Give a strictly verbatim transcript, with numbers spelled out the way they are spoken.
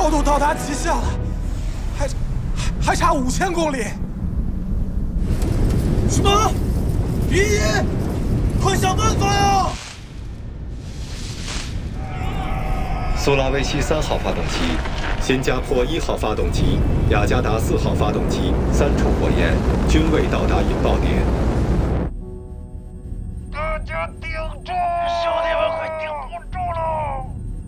高度到达极限了，还还差五千公里。什么？敌一，快想办法呀！ 苏拉威西三号发动机、新加坡一号发动机、雅加达四号发动机三处火焰均未到达引爆点。